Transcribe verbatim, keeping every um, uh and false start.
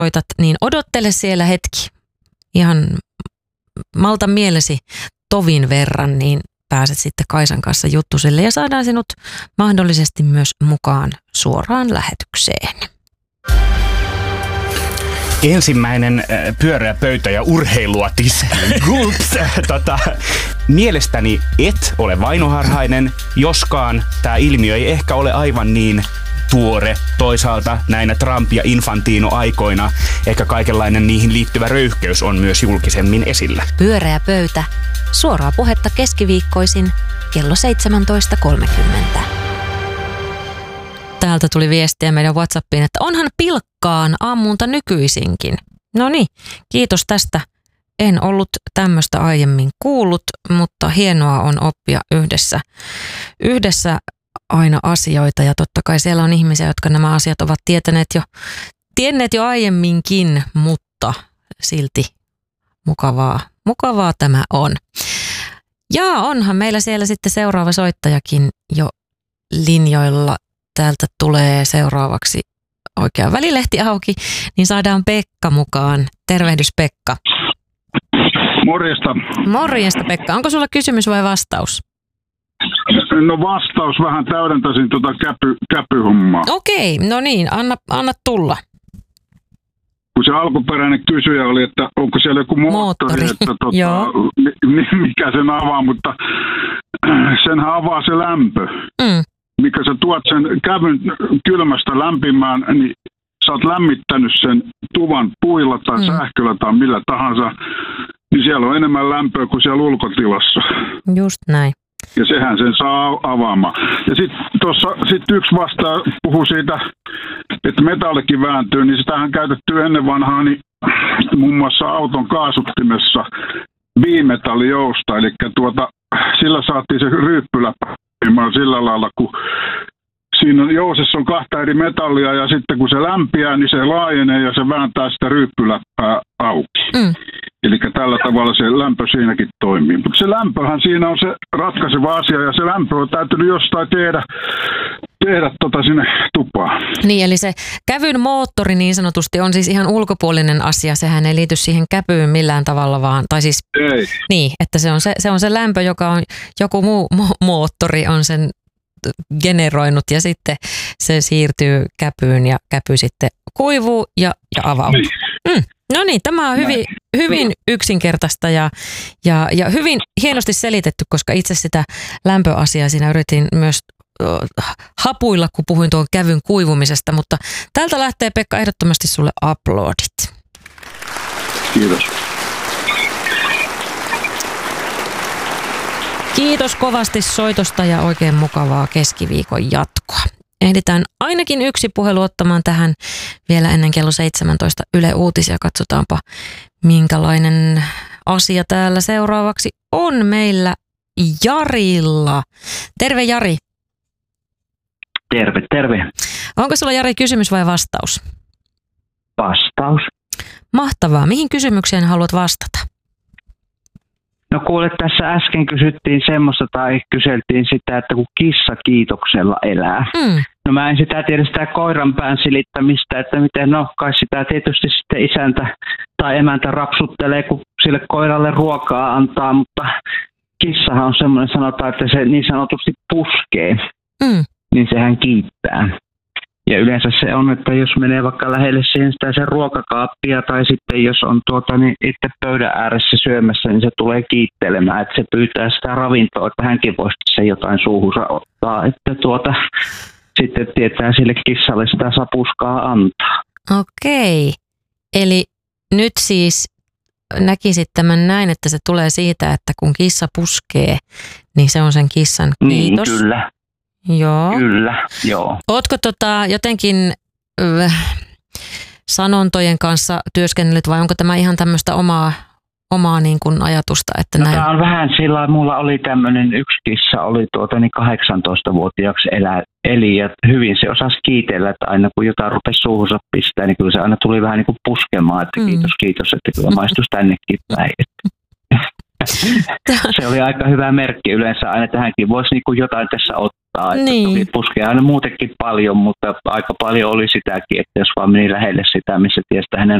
soitat, niin odottele siellä hetki. Ihan malta mielesi tovin verran, niin pääset sitten Kaisan kanssa juttusille ja saadaan sinut mahdollisesti myös mukaan suoraan lähetykseen. Ensimmäinen pyöreä pöytä ja urheiluatis. Gulps. tota, mielestäni et ole vainoharhainen, joskaan tämä ilmiö ei ehkä ole aivan niin tuore. Toisaalta näinä Trump- ja Infantino-aikoina ehkä kaikenlainen niihin liittyvä röyhkeys on myös julkisemmin esillä. Pyöreä pöytä. Suoraa puhetta keskiviikkoisin kello seitsemäntoista kolmekymmentä. Täältä tuli viestiä meidän WhatsAppiin, että onhan pilkkaan ammunta nykyisinkin. No niin, kiitos tästä. En ollut tämmöistä aiemmin kuullut, mutta hienoa on oppia yhdessä, yhdessä aina asioita. Ja totta kai siellä on ihmisiä, jotka nämä asiat ovat tietäneet jo, tienneet jo aiemminkin, mutta silti mukavaa, mukavaa tämä on. Ja onhan meillä siellä sitten seuraava soittajakin jo linjoilla. Täältä tulee seuraavaksi oikea välilehti auki, niin saadaan Pekka mukaan. Tervehdys Pekka. Morjesta. Morjesta Pekka. Onko sulla kysymys vai vastaus? No vastaus, vähän täydentäisin tuota käpy, käpyhommaa. Okei, no niin, anna, anna tulla. Kun se alkuperäinen kysyjä oli, että onko siellä joku moottori, moottori. Että tota, mikä sen avaa, mutta senhän avaa se lämpö. Mm. Mikä sä tuot sen kävyn kylmästä lämpimään, niin sä oot lämmittänyt sen tuvan puilla tai mm. sähköllä tai millä tahansa, niin siellä on enemmän lämpöä kuin siellä ulkotilassa. Just näin. Ja sehän sen saa avaamaan. Ja sitten tuossa sit yksi vastaa puhuu siitä, että metallikin vääntyy, niin sitähän käytetty ennen vanhaa niin muun muassa auton kaasuttimessa bimetallijousta, eli tuota, sillä saatiin se ryyppyläpä sillä lailla, kun siinä on, jousessa on kahta eri metallia ja sitten kun se lämpiää, niin se laajenee ja se vääntää sitä ryyppyläppää auki. Mm. Eli tällä tavalla se lämpö siinäkin toimii. Mutta se lämpöhän siinä on se ratkaiseva asia ja se lämpö on täytynyt jostain tehdä, tehdä tota sinne tupaan. Niin, eli se kävyn moottori niin sanotusti on siis ihan ulkopuolinen asia. Sehän ei liity siihen käpyyn millään tavalla vaan, tai siis ei. Niin, että se on se, se on se lämpö, joka on, joku muu mo- moottori on sen generoinut ja sitten se siirtyy käpyyn ja käpy sitten kuivuu ja, ja avautuu. Niin. Mm. No niin, tämä on hyvin, hyvin yksinkertaista ja, ja, ja hyvin hienosti selitetty, koska itse sitä lämpöasiaa siinä yritin myös uh, hapuilla, kun puhuin tuon kävyn kuivumisesta, mutta täältä lähtee Pekka ehdottomasti sulle uploadit. Kiitos. Kiitos kovasti soitosta ja oikein mukavaa keskiviikon jatkoa. Ehditään ainakin yksi puhelu ottamaan tähän vielä ennen kello seitsemäntoista Yle Uutisia. Katsotaanpa, minkälainen asia täällä seuraavaksi on meillä Jarilla. Terve Jari. Terve, terve. Onko sulla Jari kysymys vai vastaus? Vastaus. Mahtavaa. Mihin kysymykseen haluat vastata? No kuule, tässä äsken kysyttiin semmoista tai kyseltiin sitä, että kun kissa kiitoksella elää. Mm. No mä en sitä tiedä sitä koiran pään silittämistä, että miten no kai sitä tietysti sitten isäntä tai emäntä rapsuttelee, kun sille koiralle ruokaa antaa, mutta kissahan on semmoinen, sanotaan, että se niin sanotusti puskee, mm. niin sehän kiittää. Ja yleensä se on, että jos menee vaikka lähelle siihen sitä sen ruokakaappia tai sitten jos on tuota, niin itse pöydän ääressä syömässä, niin se tulee kiittelemään, että se pyytää sitä ravintoa, että hänkin voisi se jotain suuhunsa ottaa, että tuota, sitten tietää sille kissalle sitä sapuskaa antaa. Okei, eli nyt siis näkisit tämän näin, että se tulee siitä, että kun kissa puskee, niin se on sen kissan kiitos. Niin, kyllä. Joo. Kyllä, joo. Ootko tota jotenkin äh, sanontojen kanssa työskennellyt vai onko tämä ihan tämmöistä omaa, omaa niin kuin ajatusta? Että no, näin... Tämä on vähän sillä, mulla oli tämmöinen yksi kissa, oli tuota niin kahdeksantoistavuotiaaksi elä, eli ja hyvin se osasi kiitellä, että aina kun jotain rupesi suuhunsa pistää, niin kyllä se aina tuli vähän niin kuin puskemaan, että mm. kiitos, kiitos, että kyllä maistus tännekin päin. Se oli aika hyvä merkki yleensä aina, että hänkin voisi niinku jotain tässä ottaa. Niin. Toki puskee aina muutenkin paljon, mutta aika paljon oli sitäkin, että jos vaan meni lähelle sitä, missä tiesi, että hänen